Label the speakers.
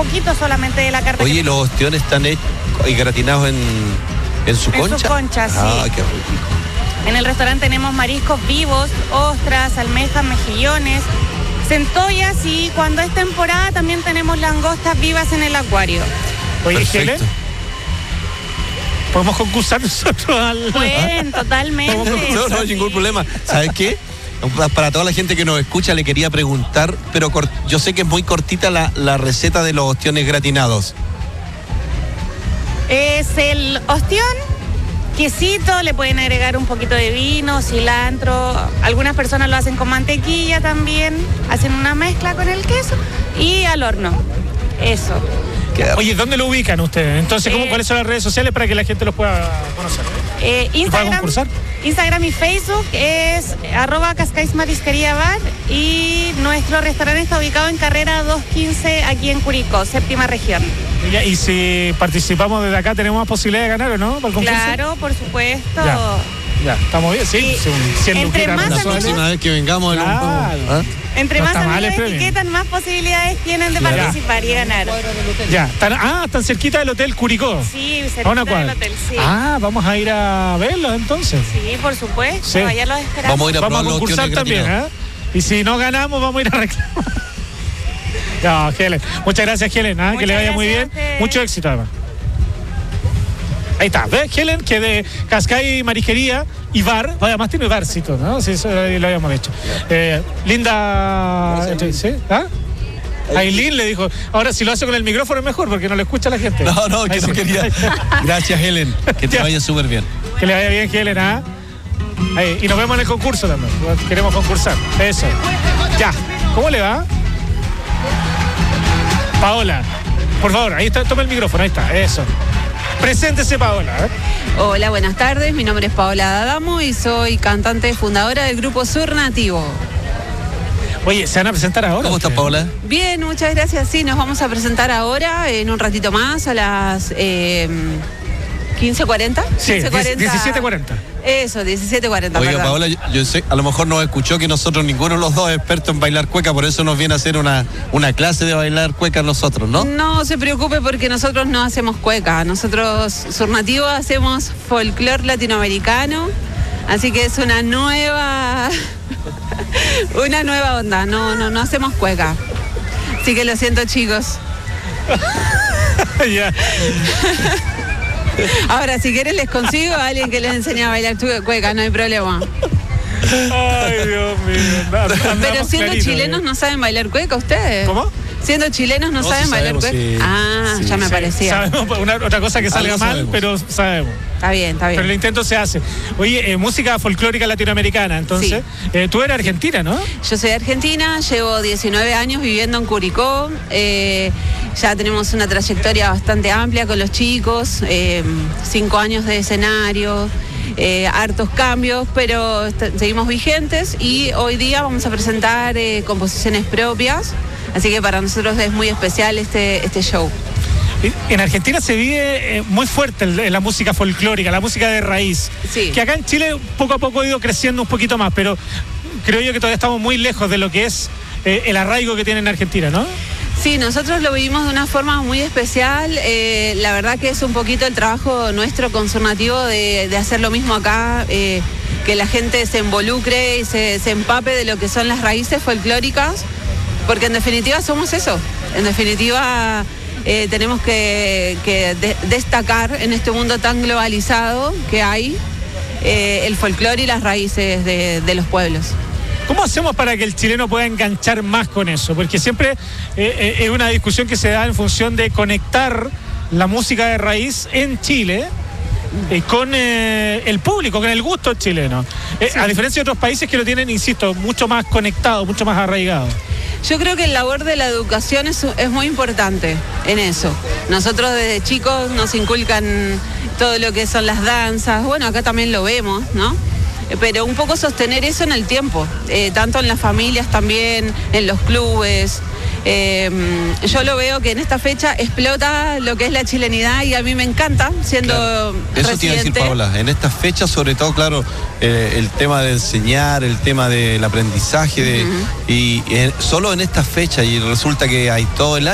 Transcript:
Speaker 1: poquito solamente de la carta.
Speaker 2: Oye, los ostiones están hechos y gratinados en su concha.
Speaker 1: En su concha, sí.
Speaker 2: Ah, qué rico.
Speaker 1: En el restaurante tenemos mariscos vivos, ostras, almejas, mejillones, centollas y cuando es temporada también tenemos langostas vivas en el acuario.
Speaker 3: Oye,
Speaker 2: Perfecto.
Speaker 3: Helen, ¿podemos concursar nosotros al...?
Speaker 1: Pueden, totalmente.
Speaker 2: No hay ningún problema. ¿Sabes qué? Para toda la gente que nos escucha le quería preguntar, pero yo sé que es muy cortita la receta de los ostiones gratinados.
Speaker 1: Es el ostión, quesito, le pueden agregar un poquito de vino, cilantro. Algunas personas lo hacen con mantequilla también, hacen una mezcla con el queso y al horno. Eso.
Speaker 3: Oye, ¿dónde lo ubican ustedes? Entonces, ¿cuáles son las redes sociales para que la gente los pueda conocer?
Speaker 1: Instagram,
Speaker 3: ¿Pueda concursar?
Speaker 1: Instagram y Facebook es @cascaismarisqueriabar y nuestro restaurante está ubicado en Carrera 215 aquí en Curicó, séptima región.
Speaker 3: Y si participamos desde acá, ¿tenemos más posibilidad de ganar o no? ¿Para el concurso?
Speaker 1: Claro, por supuesto.
Speaker 3: Ya, estamos bien, sí.
Speaker 1: Entre más
Speaker 2: La próxima vez que vengamos
Speaker 3: Claro.
Speaker 1: Entre
Speaker 3: No
Speaker 1: más
Speaker 3: está mal el
Speaker 1: amigos
Speaker 3: premio.
Speaker 1: etiquetan, más posibilidades tienen de participar y ganar.
Speaker 3: Ya, están cerquita del Hotel Curicó.
Speaker 1: Sí,
Speaker 3: ¿A
Speaker 1: cerca
Speaker 3: una
Speaker 1: del
Speaker 3: cuadra?
Speaker 1: hotel, sí.
Speaker 3: Vamos a ir a verlos entonces.
Speaker 1: Sí, por supuesto,
Speaker 3: Sí.
Speaker 1: allá los esperamos.
Speaker 2: Vamos a ir a
Speaker 3: Vamos a
Speaker 2: probar los
Speaker 3: concursar
Speaker 2: ostiones
Speaker 3: también,
Speaker 2: gratinados.
Speaker 3: Y si no ganamos, vamos a ir a reclamar. No, Helen. Muchas gracias, Helen. Que
Speaker 1: Muchas
Speaker 3: le vaya muy bien.
Speaker 1: gracias a ustedes.
Speaker 3: Mucho éxito, además. Ahí está, ¿ves? Helen, que de Cascais Marisquería y bar, además tiene barcito, ¿no? Sí, eso lo habíamos dicho. Linda. ¿Sí? Aileen le dijo, ahora si lo hace con el micrófono es mejor porque no le escucha a la gente.
Speaker 2: No, que no quería. Gracias, Helen. Que te
Speaker 3: Ya.
Speaker 2: vaya súper bien.
Speaker 3: Que le vaya bien, Helen, Ahí, y nos vemos en el concurso también. Queremos concursar. Eso. Ya. ¿Cómo le va? Paola, por favor, ahí está, toma el micrófono, ahí está, eso. Preséntese, Paola.
Speaker 4: Hola, buenas tardes. Mi nombre es Paola D'Adamo y soy cantante fundadora del grupo Sur Nativo.
Speaker 3: Oye, ¿se van a presentar ahora?
Speaker 2: ¿Cómo estás,
Speaker 3: ustedes?
Speaker 2: Paola?
Speaker 4: Bien, muchas gracias. Sí, nos vamos a presentar ahora en un ratito más a las 15:40.
Speaker 3: Sí,
Speaker 4: 15:40.
Speaker 3: 17:40.
Speaker 4: Eso, 17:40.
Speaker 2: Oiga,
Speaker 4: perdón.
Speaker 2: Paola, yo sé, a lo mejor nos escuchó que nosotros, ninguno de los dos es experto en bailar cueca, por eso nos viene a hacer una clase de bailar cueca nosotros, ¿no?
Speaker 4: No se preocupe porque nosotros no hacemos cueca. Nosotros, Sur Nativo, hacemos folclore latinoamericano. Así que es una nueva onda. No hacemos cueca. Así que lo siento, chicos.
Speaker 3: Ya.
Speaker 4: Ahora, si quieren les consigo a alguien que les enseñe a bailar cueca, no hay problema.
Speaker 3: Ay, Dios mío.
Speaker 4: Pero siendo chilenos no saben bailar cueca ustedes.
Speaker 3: ¿Cómo?
Speaker 4: Siendo chilenos no
Speaker 2: No,
Speaker 4: saben
Speaker 2: sí
Speaker 4: bailar
Speaker 2: sabemos,
Speaker 4: cueca.
Speaker 2: sí,
Speaker 4: Ya me
Speaker 2: sí.
Speaker 4: parecía.
Speaker 3: Sabemos otra cosa que salga
Speaker 2: Algo
Speaker 3: mal,
Speaker 2: sabemos.
Speaker 3: pero sabemos.
Speaker 4: Está bien.
Speaker 3: Pero el intento se hace. Oye, música folclórica latinoamericana, entonces. Tú eres argentina, ¿no?
Speaker 4: Yo soy argentina, llevo 19 años viviendo en Curicó. Ya tenemos una trayectoria bastante amplia con los chicos, 5 años de escenario, hartos cambios, pero seguimos vigentes y hoy día vamos a presentar composiciones propias. Así que para nosotros es muy especial este show.
Speaker 3: En Argentina se vive muy fuerte la música folclórica, la música de raíz.
Speaker 4: Sí.
Speaker 3: Que acá en Chile poco a poco ha ido creciendo un poquito más, pero creo yo que todavía estamos muy lejos de lo que es el arraigo que tiene en Argentina, ¿no?
Speaker 4: Sí, nosotros lo vivimos de una forma muy especial. La verdad que es un poquito el trabajo nuestro con Sur Nativo de hacer lo mismo acá, que la gente se involucre y se empape de lo que son las raíces folclóricas, porque en definitiva somos eso. En definitiva tenemos que destacar en este mundo tan globalizado que hay el folclore y las raíces de los pueblos.
Speaker 3: ¿Cómo hacemos para que el chileno pueda enganchar más con eso? Porque siempre es una discusión que se da en función de conectar la música de raíz en Chile con el público, con el gusto chileno. A diferencia de otros países que lo tienen, insisto, mucho más conectado, mucho más arraigado.
Speaker 4: Yo creo que el labor de la educación es muy importante en eso. Nosotros desde chicos nos inculcan todo lo que son las danzas. Bueno, acá también lo vemos, ¿no? Pero un poco sostener eso en el tiempo, tanto en las familias también, en los clubes. Yo lo veo que en esta fecha explota lo que es la chilenidad y a mí me encanta, siendo
Speaker 2: Claro. Eso te iba a decir,
Speaker 4: residente.
Speaker 2: Paola. En estas fechas, sobre todo, claro, el tema de enseñar, el tema del aprendizaje, y solo en estas fechas, y resulta que hay todo el año.